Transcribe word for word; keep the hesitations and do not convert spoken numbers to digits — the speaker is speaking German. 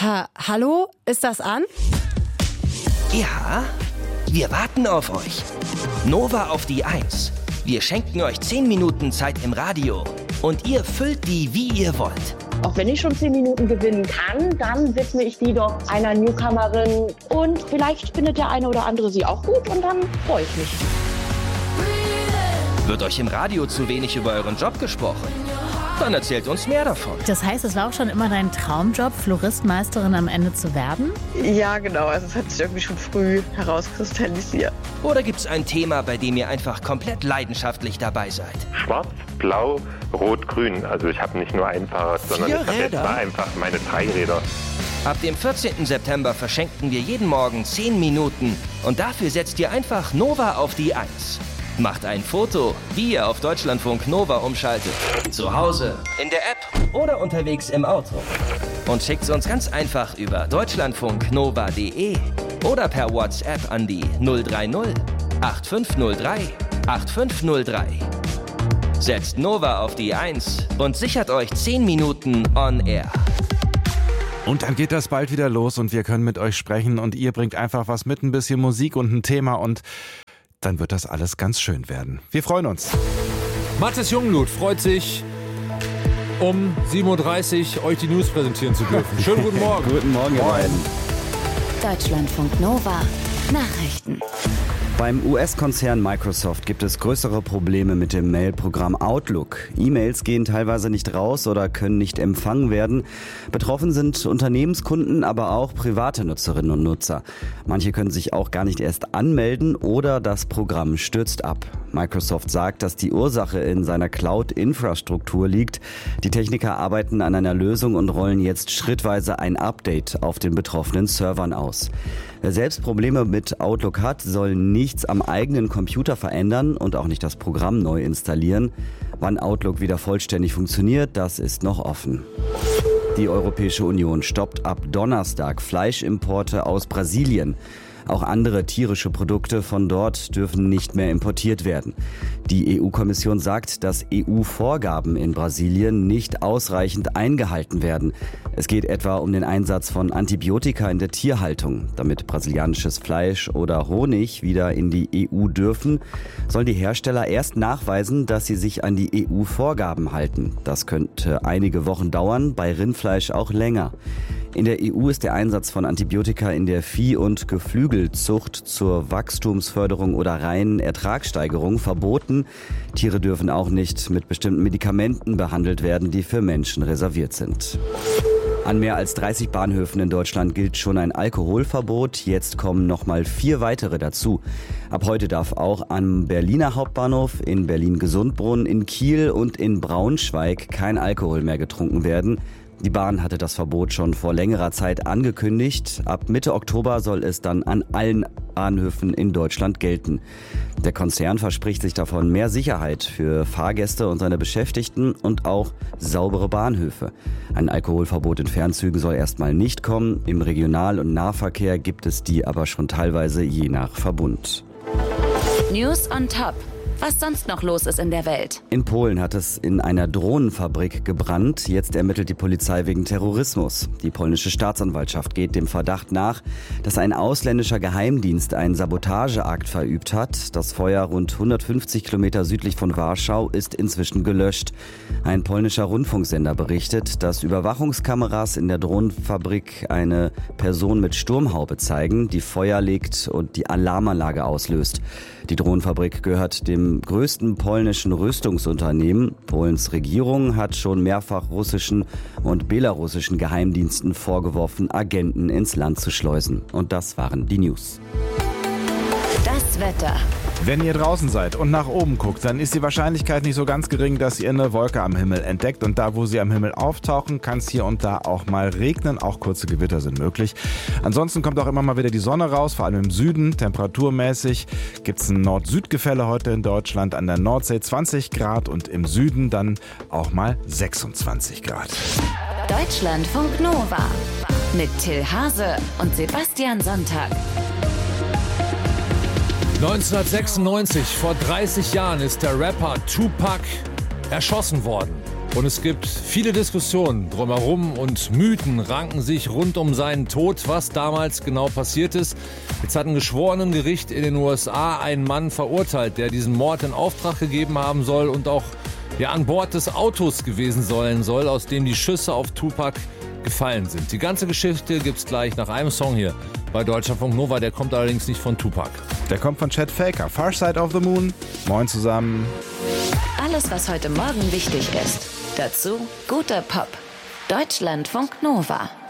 Ha, hallo? Ist das an? Ja, wir warten auf euch. Nova auf die eins. Wir schenken euch zehn Minuten Zeit im Radio. Und ihr füllt die, wie ihr wollt. Auch wenn ich schon zehn Minuten gewinnen kann, dann widme ich die doch einer Newcomerin. Und vielleicht findet der eine oder andere sie auch gut und dann freue ich mich. Wird euch im Radio zu wenig über euren Job gesprochen? Dann erzählt uns mehr davon. Das heißt, es war auch schon immer dein Traumjob, Floristmeisterin am Ende zu werden? Ja, genau. Also es hat sich irgendwie schon früh herauskristallisiert. Oder gibt es ein Thema, bei dem ihr einfach komplett leidenschaftlich dabei seid? Schwarz, Blau, Rot, Grün. Also ich habe nicht nur ein Fahrrad, sondern Vier ich habe jetzt mal einfach meine drei Räder. Ab dem vierzehnten September verschenken wir jeden Morgen zehn Minuten. Und dafür setzt ihr einfach Nova auf die eins. Macht ein Foto, wie ihr auf Deutschlandfunk Nova umschaltet. Zu Hause, in der App oder unterwegs im Auto. Und schickt's uns ganz einfach über deutschlandfunknova punkt de oder per WhatsApp an die null drei null acht fünf null drei acht fünf null drei. Setzt Nova auf die eins und sichert euch zehn Minuten on air. Und dann geht das bald wieder los und wir können mit euch sprechen und ihr bringt einfach was mit, ein bisschen Musik und ein Thema und dann wird das alles ganz schön werden. Wir freuen uns. Mathis Jungblut freut sich, um sieben Uhr dreißig euch die News präsentieren zu dürfen. Schönen guten Morgen. Guten Morgen, ihr beiden. Deutschlandfunk Nova. Nachrichten. Beim U S-Konzern Microsoft gibt es größere Probleme mit dem Mailprogramm Outlook. E-Mails gehen teilweise nicht raus oder können nicht empfangen werden. Betroffen sind Unternehmenskunden, aber auch private Nutzerinnen und Nutzer. Manche können sich auch gar nicht erst anmelden oder das Programm stürzt ab. Microsoft sagt, dass die Ursache in seiner Cloud-Infrastruktur liegt. Die Techniker arbeiten an einer Lösung und rollen jetzt schrittweise ein Update auf den betroffenen Servern aus. Wer selbst Probleme mit Outlook hat, soll nichts am eigenen Computer verändern und auch nicht das Programm neu installieren. Wann Outlook wieder vollständig funktioniert, das ist noch offen. Die Europäische Union stoppt ab Donnerstag Fleischimporte aus Brasilien. Auch andere tierische Produkte von dort dürfen nicht mehr importiert werden. Die E U-Kommission sagt, dass E U-Vorgaben in Brasilien nicht ausreichend eingehalten werden. Es geht etwa um den Einsatz von Antibiotika in der Tierhaltung. Damit brasilianisches Fleisch oder Honig wieder in die E U dürfen, sollen die Hersteller erst nachweisen, dass sie sich an die E U-Vorgaben halten. Das könnte einige Wochen dauern, bei Rindfleisch auch länger. In der E U ist der Einsatz von Antibiotika in der Vieh- und Geflügelzucht zur Wachstumsförderung oder reinen Ertragssteigerung verboten. Tiere dürfen auch nicht mit bestimmten Medikamenten behandelt werden, die für Menschen reserviert sind. An mehr als dreißig Bahnhöfen in Deutschland gilt schon ein Alkoholverbot. Jetzt kommen noch mal vier weitere dazu. Ab heute darf auch am Berliner Hauptbahnhof, in Berlin-Gesundbrunnen, in Kiel und in Braunschweig kein Alkohol mehr getrunken werden. Die Bahn hatte das Verbot schon vor längerer Zeit angekündigt. Ab Mitte Oktober soll es dann an allen Bahnhöfen in Deutschland gelten. Der Konzern verspricht sich davon mehr Sicherheit für Fahrgäste und seine Beschäftigten und auch saubere Bahnhöfe. Ein Alkoholverbot in Fernzügen soll erstmal nicht kommen. Im Regional- und Nahverkehr gibt es die aber schon teilweise je nach Verbund. News on Top. Was sonst noch los ist in der Welt. In Polen hat es in einer Drohnenfabrik gebrannt. Jetzt ermittelt die Polizei wegen Terrorismus. Die polnische Staatsanwaltschaft geht dem Verdacht nach, dass ein ausländischer Geheimdienst einen Sabotageakt verübt hat. Das Feuer rund hundertfünfzig Kilometer südlich von Warschau ist inzwischen gelöscht. Ein polnischer Rundfunksender berichtet, dass Überwachungskameras in der Drohnenfabrik eine Person mit Sturmhaube zeigen, die Feuer legt und die Alarmanlage auslöst. Die Drohnenfabrik gehört dem größten polnischen Rüstungsunternehmen. Polens Regierung hat schon mehrfach russischen und belarussischen Geheimdiensten vorgeworfen, Agenten ins Land zu schleusen. Und das waren die News. Das Wetter. Wenn ihr draußen seid und nach oben guckt, dann ist die Wahrscheinlichkeit nicht so ganz gering, dass ihr eine Wolke am Himmel entdeckt. Und da, wo sie am Himmel auftauchen, kann es hier und da auch mal regnen. Auch kurze Gewitter sind möglich. Ansonsten kommt auch immer mal wieder die Sonne raus, vor allem im Süden. Temperaturmäßig gibt es ein Nord-Süd-Gefälle heute in Deutschland. An der Nordsee zwanzig Grad und im Süden dann auch mal sechsundzwanzig Grad. Deutschlandfunk Nova mit Till Hase und Sebastian Sonntag. neunzehnhundertsechsundneunzig, vor dreißig Jahren, ist der Rapper Tupac erschossen worden. Und es gibt viele Diskussionen drumherum und Mythen ranken sich rund um seinen Tod, was damals genau passiert ist. Jetzt hat ein Geschworenengericht in den U S A einen Mann verurteilt, der diesen Mord in Auftrag gegeben haben soll und auch ja, an Bord des Autos gewesen sein soll, aus dem die Schüsse auf Tupac gefallen sind. Die ganze Geschichte gibt's gleich nach einem Song hier bei Deutschlandfunk Nova. Der kommt allerdings nicht von Tupac. Der kommt von Chet Faker. Far Side of the Moon. Moin zusammen. Alles, was heute Morgen wichtig ist. Dazu guter Pop. Deutschlandfunk Nova.